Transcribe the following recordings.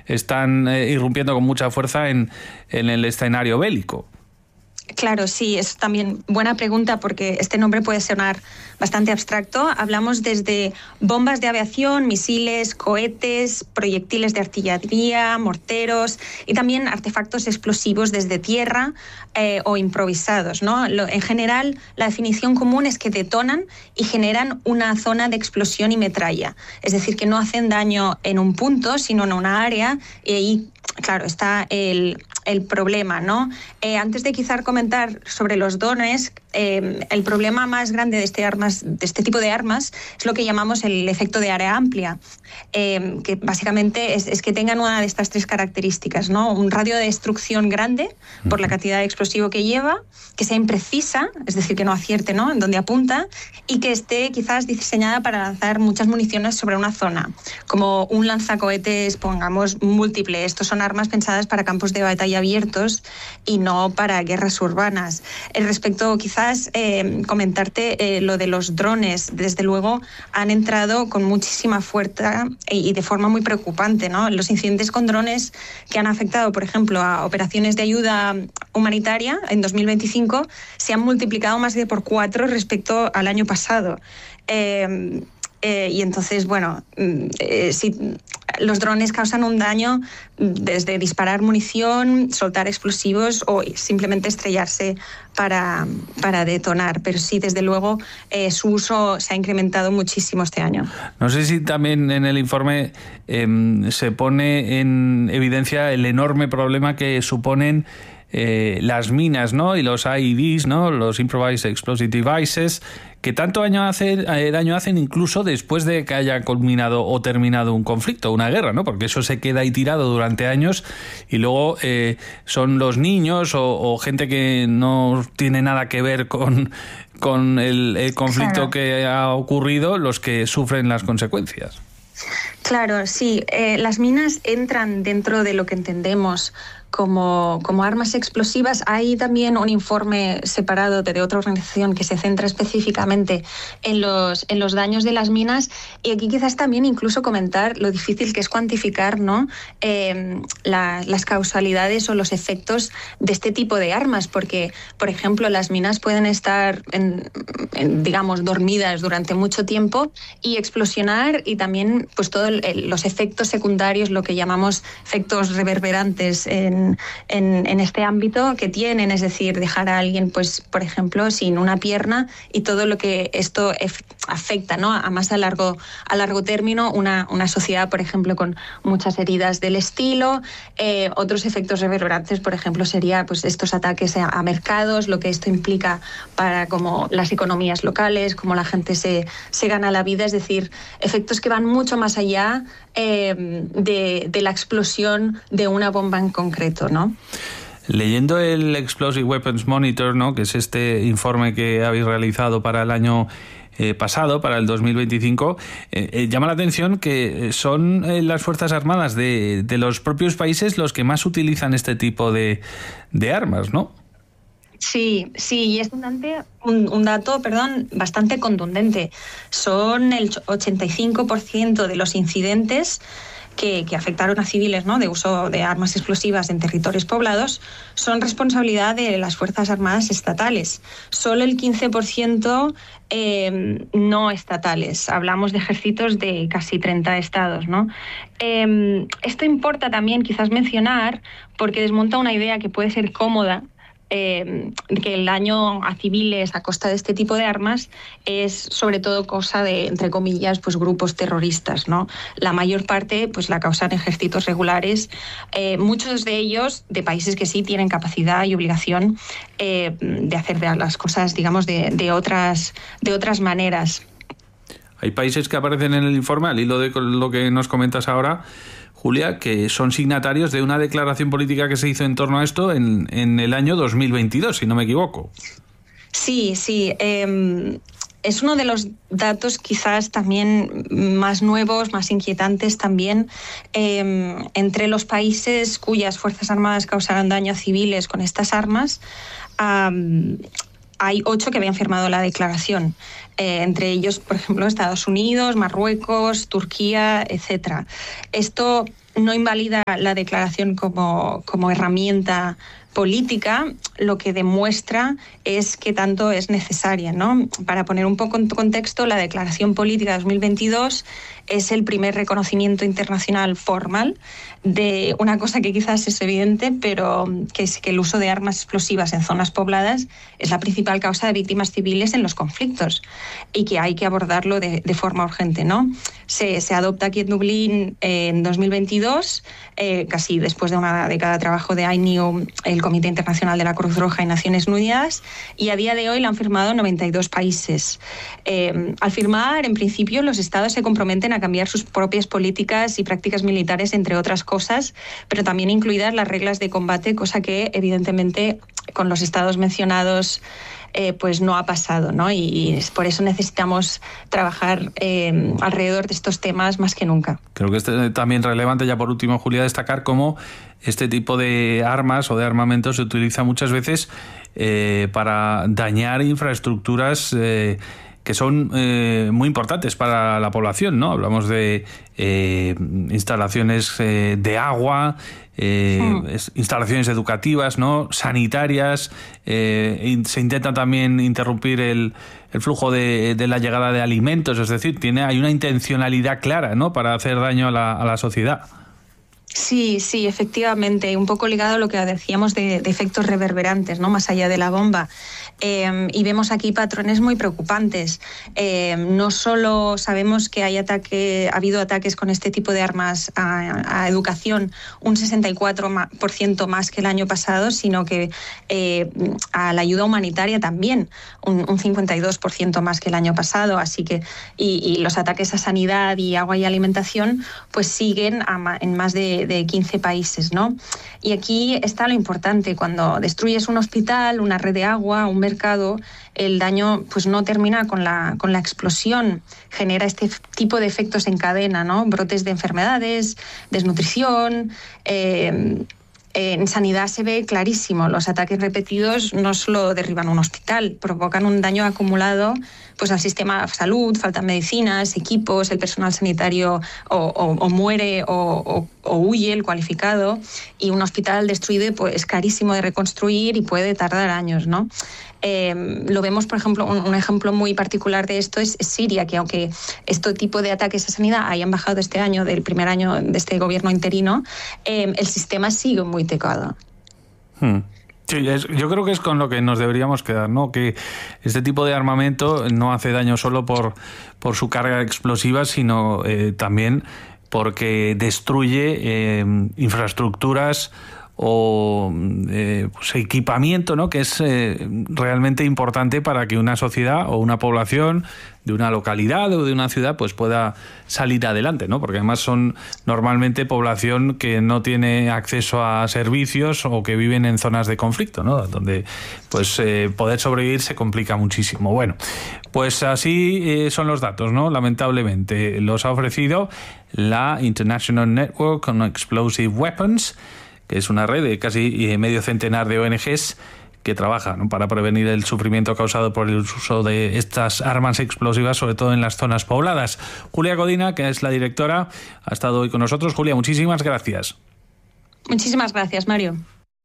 están irrumpiendo con mucha fuerza en el escenario bélico. Claro, sí, es también buena pregunta porque este nombre puede sonar bastante abstracto. Hablamos desde bombas de aviación, misiles, cohetes, proyectiles de artillería, morteros y también artefactos explosivos desde tierra o improvisados, ¿no? En general, la definición común es que detonan y generan una zona de explosión y metralla. Es decir, que no hacen daño en un punto, sino en una área, y ahí, claro, está el problema, ¿no? Antes de quizá comentar sobre los drones, el problema más grande de este tipo de armas es lo que llamamos el efecto de área amplia, que básicamente es que tengan una de estas tres características, ¿no? Un radio de destrucción grande por la cantidad de explosivo que lleva, que sea imprecisa, es decir, que no acierte, ¿no?, en donde apunta, y que esté quizás diseñada para lanzar muchas municiones sobre una zona, como un lanzacohetes, pongamos, múltiple. Estos son armas pensadas para campos de batalla abiertos y no para guerras urbanas. Respecto, quizás, comentarte lo de los drones. Desde luego han entrado con muchísima fuerza y de forma muy preocupante, ¿no? Los incidentes con drones que han afectado, por ejemplo, a operaciones de ayuda humanitaria en 2025 se han multiplicado más de por 4 respecto al año pasado. Y entonces, bueno, si los drones causan un daño desde disparar munición, soltar explosivos o simplemente estrellarse para detonar. Pero sí, desde luego, su uso se ha incrementado muchísimo este año. No sé si también en el informe se pone en evidencia el enorme problema que suponen las minas, ¿no?, y los IEDs, ¿no?, los Improvised Explosive Devices, que tanto daño hacen incluso después de que haya culminado o terminado un conflicto, una guerra, ¿no?, porque eso se queda ahí tirado durante años y luego son los niños o gente que no tiene nada que ver con el conflicto, claro, que ha ocurrido, los que sufren las consecuencias. Claro, sí. Las minas entran dentro de lo que entendemos como armas explosivas. Hay también un informe separado de otra organización que se centra específicamente en los daños de las minas, y aquí quizás también incluso comentar lo difícil que es cuantificar, ¿no?, las causalidades o los efectos de este tipo de armas, porque, por ejemplo, las minas pueden estar digamos, dormidas durante mucho tiempo y explosionar, y también pues todos los efectos secundarios, lo que llamamos efectos reverberantes en este ámbito que tienen, es decir, dejar a alguien, pues, por ejemplo, sin una pierna, y todo lo que esto afecta, ¿no?, a más a largo término, una sociedad, por ejemplo, con muchas heridas del estilo. Otros efectos reverberantes, por ejemplo, sería pues estos ataques a mercados, lo que esto implica para como las economías locales, cómo la gente se gana la vida, es decir, efectos que van mucho más allá de la explosión de una bomba en concreto, ¿no? Leyendo el Explosive Weapons Monitor, ¿no?, que es este informe que habéis realizado para el año pasado, para el 2025, llama la atención que son las Fuerzas Armadas de los propios países los que más utilizan este tipo de armas, ¿no? Sí, y es un dato bastante contundente. Son el 85% de los incidentes que afectaron a civiles, ¿no?, de uso de armas explosivas en territorios poblados, son responsabilidad de las Fuerzas Armadas estatales. Solo el 15% no estatales. Hablamos de ejércitos de casi 30 estados, ¿no? Esto importa también quizás mencionar porque desmonta una idea que puede ser cómoda, que el daño a civiles a costa de este tipo de armas es sobre todo cosa de, entre comillas, pues grupos terroristas, ¿no? La mayor parte pues la causan ejércitos regulares, muchos de ellos de países que sí tienen capacidad y obligación de hacer las cosas, digamos, de otras maneras. Hay países que aparecen en el informe, al hilo de lo que nos comentas ahora, Julia, que son signatarios de una declaración política que se hizo en torno a esto en el año 2022, si no me equivoco. Sí. Es uno de los datos quizás también más nuevos, más inquietantes también. Entre los países cuyas Fuerzas Armadas causaron daño a civiles con estas armas, hay 8 que habían firmado la declaración. Entre ellos, por ejemplo, Estados Unidos, Marruecos, Turquía, etcétera. Esto no invalida la declaración como herramienta política, lo que demuestra es que tanto es necesaria, ¿no? Para poner un poco en contexto, la Declaración Política 2022 es el primer reconocimiento internacional formal de una cosa que quizás es evidente, pero que es que el uso de armas explosivas en zonas pobladas es la principal causa de víctimas civiles en los conflictos y que hay que abordarlo de forma urgente, ¿no? Se adopta aquí en Dublín en 2022, casi después de una década de trabajo de INEW, el Comité Internacional de la Cruz Roja y Naciones Unidas, y a día de hoy la han firmado 92 países. Al firmar, en principio, los estados se comprometen a cambiar sus propias políticas y prácticas militares, entre otras cosas, pero también incluidas las reglas de combate, cosa que evidentemente con los estados mencionados pues no ha pasado, ¿no? Y por eso necesitamos trabajar alrededor de estos temas más que nunca. Creo que es también relevante, ya por último, Julia, destacar cómo este tipo de armas o de armamento se utiliza muchas veces para dañar infraestructuras que son muy importantes para la población, ¿no? Hablamos de instalaciones de agua, instalaciones educativas, ¿no? Sanitarias. Se intenta también interrumpir el flujo de la llegada de alimentos, es decir, hay una intencionalidad clara, ¿no? Para hacer daño a la sociedad. Sí, efectivamente, un poco ligado a lo que decíamos de efectos reverberantes, ¿no? Más allá de la bomba. Y vemos aquí patrones muy preocupantes. No solo sabemos que ha habido ataques con este tipo de armas a educación, un 64% más que el año pasado, sino que a la ayuda humanitaria también, un 52% más que el año pasado. Así que y los ataques a sanidad y agua y alimentación pues siguen en más de 15 países, ¿no? Y aquí está lo importante: cuando destruyes un hospital, una red de agua, un mercado, el daño pues no termina con la explosión, genera este tipo de efectos en cadena, ¿no? Brotes de enfermedades, desnutrición. En sanidad se ve clarísimo, los ataques repetidos no solo derriban un hospital, provocan un daño acumulado pues al sistema de salud, faltan medicinas, equipos, el personal sanitario o muere o huye el cualificado, y un hospital destruido pues es carísimo de reconstruir y puede tardar años, ¿no? Lo vemos, por ejemplo, un ejemplo muy particular de esto es Siria, que aunque este tipo de ataques a sanidad hayan bajado este año, del primer año de este gobierno interino, el sistema sigue muy tocado. Sí, yo creo que es con lo que nos deberíamos quedar, ¿no? Que este tipo de armamento no hace daño solo por su carga explosiva, sino también porque destruye infraestructuras o pues equipamiento, ¿no? Que es realmente importante para que una sociedad o una población de una localidad o de una ciudad pues pueda salir adelante, ¿no? Porque además son normalmente población que no tiene acceso a servicios o que viven en zonas de conflicto, ¿no? Donde pues poder sobrevivir se complica muchísimo. Bueno, pues así son los datos, ¿no? Lamentablemente los ha ofrecido la International Network on Explosive Weapons, que es una red de casi medio centenar de ONGs que trabaja, ¿no? Para prevenir el sufrimiento causado por el uso de estas armas explosivas, sobre todo en las zonas pobladas. Julia Codina, que es la directora, ha estado hoy con nosotros. Julia, muchísimas gracias. Muchísimas gracias, Mario.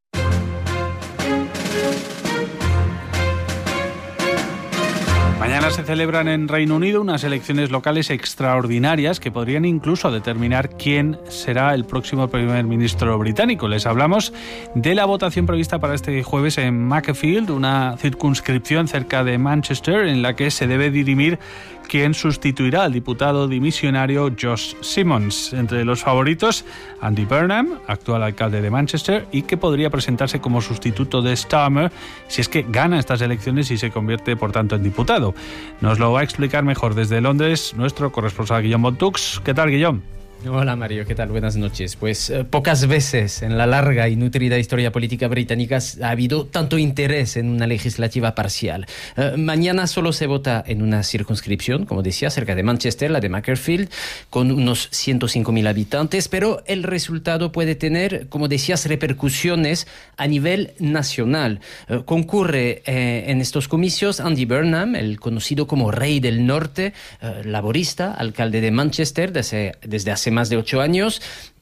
Mañana se celebran en Reino Unido unas elecciones locales extraordinarias que podrían incluso determinar quién será el próximo primer ministro británico. Les hablamos de la votación prevista para este jueves en Macclesfield, una circunscripción cerca de Manchester, en la que se debe dirimir quién sustituirá al diputado dimisionario Josh Simons. Entre los favoritos, Andy Burnham, actual alcalde de Manchester, y que podría presentarse como sustituto de Starmer si es que gana estas elecciones y se convierte, por tanto, en diputado. Nos lo va a explicar mejor desde Londres nuestro corresponsal Guillaume Bontux. ¿Qué tal, Guillaume? Hola Mario, ¿qué tal? Buenas noches. Pues pocas veces en la larga y nutrida historia política británica ha habido tanto interés en una legislativa parcial. Mañana solo se vota en una circunscripción, como decía, cerca de Manchester, la de Macclesfield, con unos 105.000 habitantes, pero el resultado puede tener, como decías, repercusiones a nivel nacional. Concurre en estos comicios Andy Burnham, el conocido como Rey del Norte, laborista, alcalde de Manchester desde hace más de 8 años,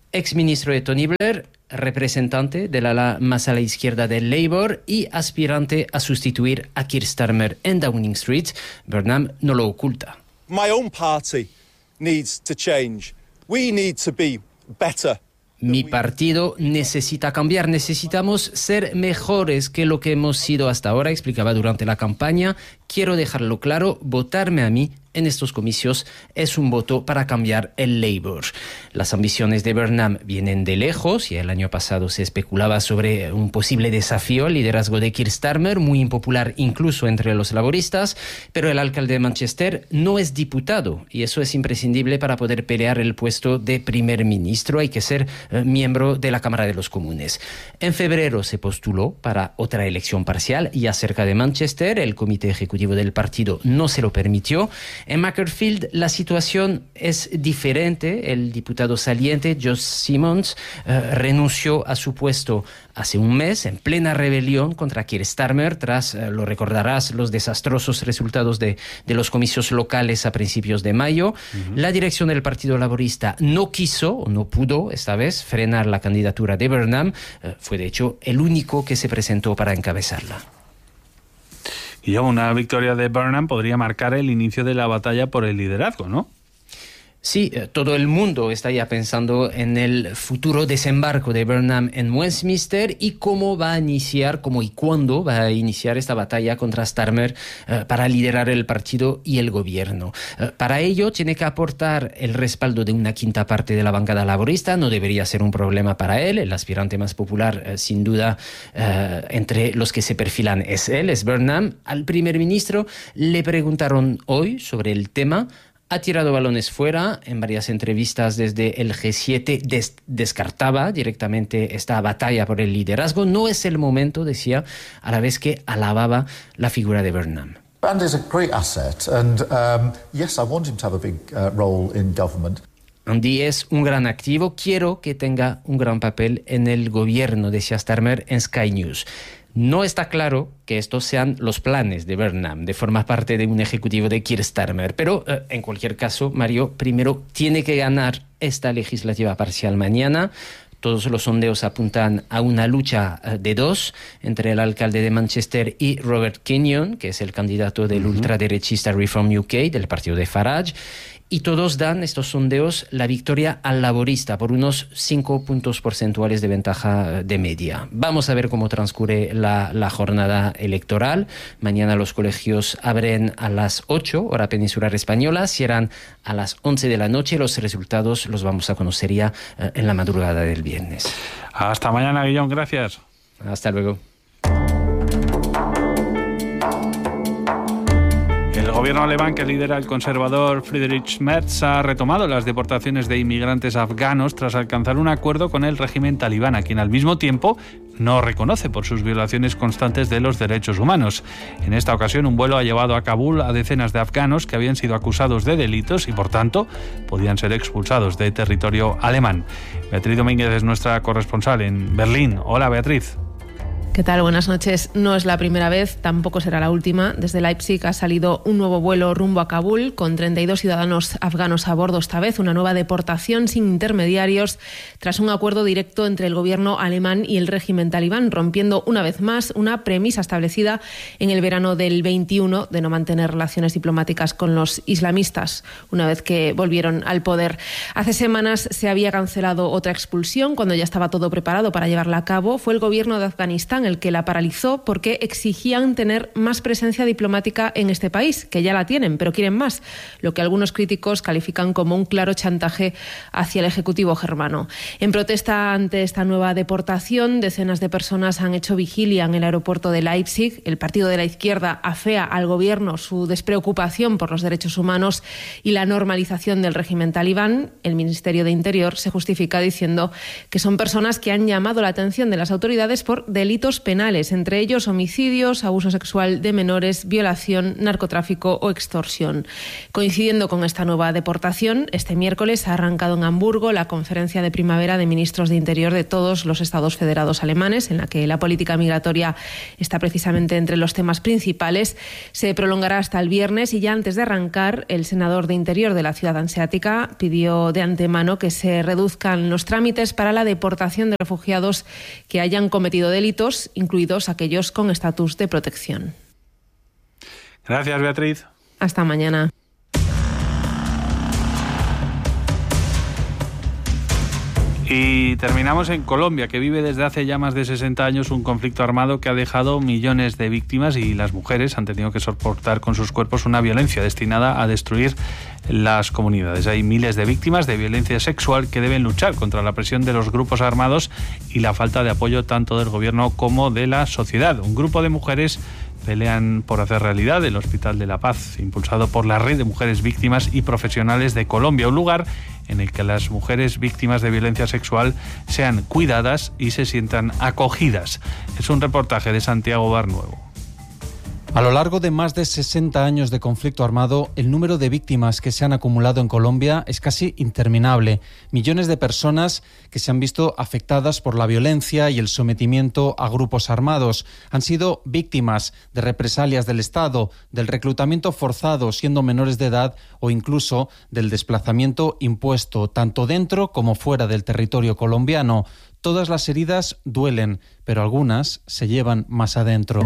exministro de Tony Blair, representante del ala más a la izquierda del Labour y aspirante a sustituir a Keir Starmer en Downing Street. Burnham no lo oculta. My own party needs to change. We need to be better. Mi partido necesita cambiar, necesitamos ser mejores que lo que hemos sido hasta ahora, explicaba durante la campaña. Quiero dejarlo claro, votarme a mí en estos comicios es un voto para cambiar el Labour. Las ambiciones de Burnham vienen de lejos y el año pasado se especulaba sobre un posible desafío al liderazgo de Keir Starmer, muy impopular incluso entre los laboristas, pero el alcalde de Manchester no es diputado y eso es imprescindible para poder pelear el puesto de primer ministro. Hay que ser miembro de la Cámara de los Comunes. En febrero se postuló para otra elección parcial y acerca de Manchester el comité ejecutivo del partido no se lo permitió. En Macclesfield la situación es diferente. El diputado saliente, Josh Simmons, renunció a su puesto hace un mes en plena rebelión contra Keir Starmer tras, lo recordarás, los desastrosos resultados de los comicios locales a principios de mayo. La dirección del Partido Laborista no quiso o no pudo esta vez frenar la candidatura de Burnham. Fue de hecho el único que se presentó para encabezarla. Y una victoria de Burnham podría marcar el inicio de la batalla por el liderazgo, ¿no? Sí, todo el mundo está ya pensando en el futuro desembarco de Burnham en Westminster y cómo va a iniciar, cómo y cuándo va a iniciar esta batalla contra Starmer para liderar el partido y el gobierno. Para ello tiene que aportar el respaldo de una quinta parte de la bancada laborista. No debería ser un problema para él. El aspirante más popular, sin duda, entre los que se perfilan es él, es Burnham. Al primer ministro le preguntaron hoy sobre el tema. Ha tirado balones fuera. En varias entrevistas desde el G7 descartaba directamente esta batalla por el liderazgo. No es el momento, decía, a la vez que alababa la figura de Burnham. Andy is a great asset and yes, I want him to have a big role in government. Andy es un gran activo. Quiero que tenga un gran papel en el gobierno, decía Starmer en Sky News. No está claro que estos sean los planes de Burnham, de formar parte de un ejecutivo de Keir Starmer. Pero, en cualquier caso, Mario, primero tiene que ganar esta legislativa parcial mañana. Todos los sondeos apuntan a una lucha de dos entre el alcalde de Manchester y Robert Kenyon, que es el candidato del ultraderechista Reform UK, del partido de Farage. Y todos dan, estos sondeos, la victoria al laborista por unos 5 puntos porcentuales de ventaja de media. Vamos a ver cómo transcurre la jornada electoral. Mañana los colegios abren a las 8, hora peninsular española, cierran a las 11 de la noche. Los resultados los vamos a conocer ya en la madrugada del viernes. Hasta mañana, Guillón. Gracias. Hasta luego. El gobierno alemán que lidera el conservador Friedrich Merz ha retomado las deportaciones de inmigrantes afganos tras alcanzar un acuerdo con el régimen talibán, a quien al mismo tiempo no reconoce por sus violaciones constantes de los derechos humanos. En esta ocasión, un vuelo ha llevado a Kabul a decenas de afganos que habían sido acusados de delitos y, por tanto, podían ser expulsados de territorio alemán. Beatriz Domínguez es nuestra corresponsal en Berlín. Hola, Beatriz. ¿Qué tal? Buenas noches. No es la primera vez, tampoco será la última. Desde Leipzig ha salido un nuevo vuelo rumbo a Kabul con 32 ciudadanos afganos a bordo. Esta vez una nueva deportación sin intermediarios tras un acuerdo directo entre el gobierno alemán y el régimen talibán, rompiendo una vez más una premisa establecida en el verano del 21 de no mantener relaciones diplomáticas con los islamistas, una vez que volvieron al poder. Hace semanas se había cancelado otra expulsión cuando ya estaba todo preparado para llevarla a cabo. Fue el gobierno de Afganistán el que la paralizó porque exigían tener más presencia diplomática en este país, que ya la tienen, pero quieren más, lo que algunos críticos califican como un claro chantaje hacia el Ejecutivo germano. En protesta ante esta nueva deportación, decenas de personas han hecho vigilia en el aeropuerto de Leipzig. El partido de la izquierda afea al gobierno su despreocupación por los derechos humanos y la normalización del régimen talibán. El Ministerio de Interior se justifica diciendo que son personas que han llamado la atención de las autoridades por delitos delitos penales, entre ellos homicidios, abuso sexual de menores, violación, narcotráfico o extorsión. Coincidiendo con esta nueva deportación, este miércoles ha arrancado en Hamburgo la conferencia de primavera de ministros de Interior de todos los Estados federados alemanes, en la que la política migratoria está precisamente entre los temas principales. Se prolongará hasta el viernes y ya antes de arrancar, el senador de Interior de la ciudad hanseática pidió de antemano que se reduzcan los trámites para la deportación de refugiados que hayan cometido delitos, incluidos aquellos con estatus de protección. Gracias, Beatriz. Hasta mañana. Y terminamos en Colombia, que vive desde hace ya más de 60 años un conflicto armado que ha dejado millones de víctimas, y las mujeres han tenido que soportar con sus cuerpos una violencia destinada a destruir las comunidades. Hay miles de víctimas de violencia sexual que deben luchar contra la presión de los grupos armados y la falta de apoyo tanto del gobierno como de la sociedad. Un grupo de mujeres pelean por hacer realidad el Hospital de la Paz, impulsado por la Red de Mujeres Víctimas y Profesionales de Colombia, un lugar en el que las mujeres víctimas de violencia sexual sean cuidadas y se sientan acogidas. Es un reportaje de Santiago Barnuevo. A lo largo de más de 60 años de conflicto armado, el número de víctimas que se han acumulado en Colombia es casi interminable. Millones de personas que se han visto afectadas por la violencia y el sometimiento a grupos armados han sido víctimas de represalias del Estado, del reclutamiento forzado siendo menores de edad o incluso del desplazamiento impuesto tanto dentro como fuera del territorio colombiano. Todas las heridas duelen, pero algunas se llevan más adentro.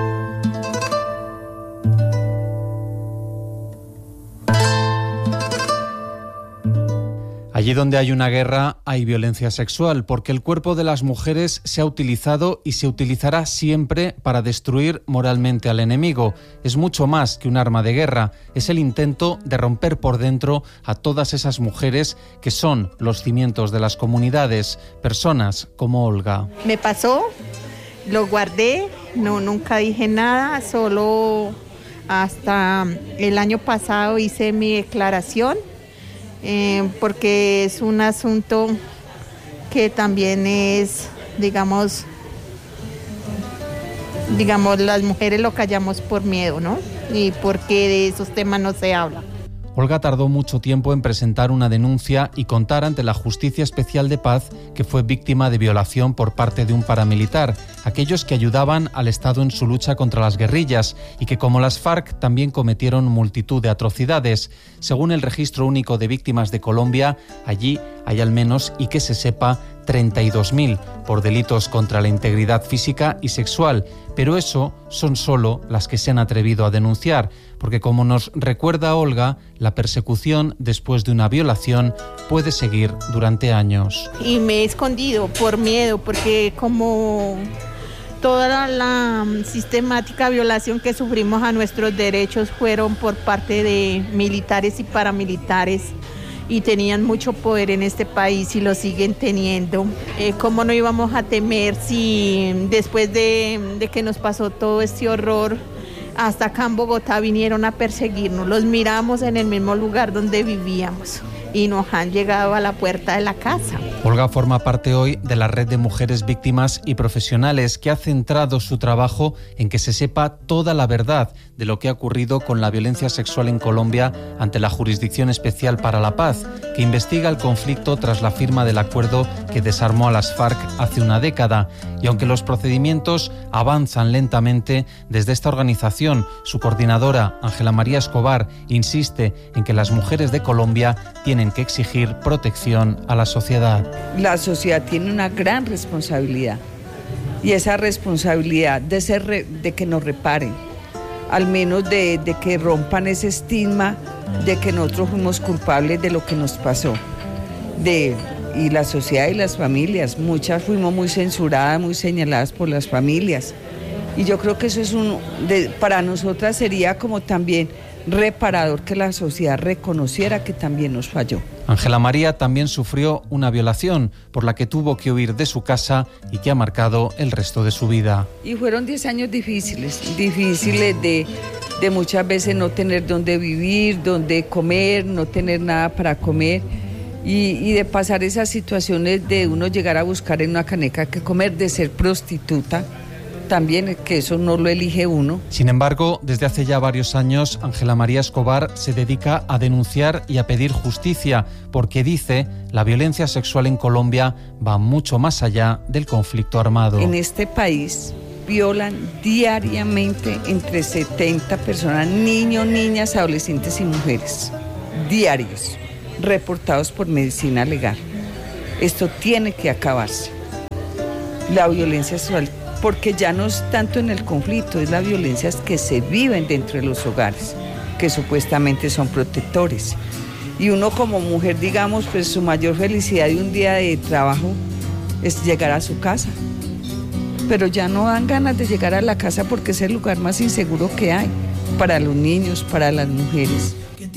Allí donde hay una guerra hay violencia sexual, porque el cuerpo de las mujeres se ha utilizado y se utilizará siempre para destruir moralmente al enemigo. Es mucho más que un arma de guerra, es el intento de romper por dentro a todas esas mujeres que son los cimientos de las comunidades, personas como Olga. Me pasó, lo guardé, nunca dije nada, solo hasta el año pasado hice mi declaración. Porque es un asunto que también es, digamos, las mujeres lo callamos por miedo, ¿no? Y porque de esos temas no se habla. Olga tardó mucho tiempo en presentar una denuncia y contar ante la Justicia Especial de Paz que fue víctima de violación por parte de un paramilitar, aquellos que ayudaban al Estado en su lucha contra las guerrillas y que, como las FARC, también cometieron multitud de atrocidades. Según el Registro Único de Víctimas de Colombia, allí hay al menos, y que se sepa, 32.000 por delitos contra la integridad física y sexual, pero eso son solo las que se han atrevido a denunciar, porque como nos recuerda Olga, la persecución después de una violación puede seguir durante años. Y me he escondido por miedo, porque como toda la sistemática violación que sufrimos a nuestros derechos fueron por parte de militares y paramilitares, y tenían mucho poder en este país y lo siguen teniendo. ¿Cómo no íbamos a temer si después de que nos pasó todo este horror, hasta acá en Bogotá vinieron a perseguirnos? Los miramos en el mismo lugar donde vivíamos y nos han llegado a la puerta de la casa. Olga forma parte hoy de la Red de Mujeres Víctimas y Profesionales, que ha centrado su trabajo en que se sepa toda la verdad de lo que ha ocurrido con la violencia sexual en Colombia ante la Jurisdicción Especial para la Paz, que investiga el conflicto tras la firma del acuerdo que desarmó a las FARC hace una década. Y aunque los procedimientos avanzan lentamente, desde esta organización, su coordinadora, Ángela María Escobar, insiste en que las mujeres de Colombia tienen que exigir protección a la sociedad. La sociedad tiene una gran responsabilidad, y esa responsabilidad de que nos reparen, al menos de que rompan ese estigma de que nosotros fuimos culpables de lo que nos pasó. Y la sociedad y las familias, muchas fuimos muy censuradas, muy señaladas por las familias. Y yo creo que eso es para nosotras sería como también reparador que la sociedad reconociera que también nos falló. Ángela María también sufrió una violación por la que tuvo que huir de su casa y que ha marcado el resto de su vida. Y fueron 10 años difíciles de muchas veces no tener dónde vivir, dónde comer, no tener nada para comer. Y de pasar esas situaciones de uno llegar a buscar en una caneca que comer, de ser prostituta, también que eso no lo elige uno. Sin embargo, desde hace ya varios años, Ángela María Escobar se dedica a denunciar y a pedir justicia, porque dice la violencia sexual en Colombia va mucho más allá del conflicto armado. En este país violan diariamente entre 70 personas, niños, niñas, adolescentes y mujeres, diarios, reportados por Medicina Legal. Esto tiene que acabarse. La violencia sexual, porque ya no es tanto en el conflicto, es las violencias que se viven dentro de los hogares, que supuestamente son protectores. Y uno como mujer, digamos, pues su mayor felicidad de un día de trabajo es llegar a su casa. Pero ya no dan ganas de llegar a la casa porque es el lugar más inseguro que hay para los niños, para las mujeres.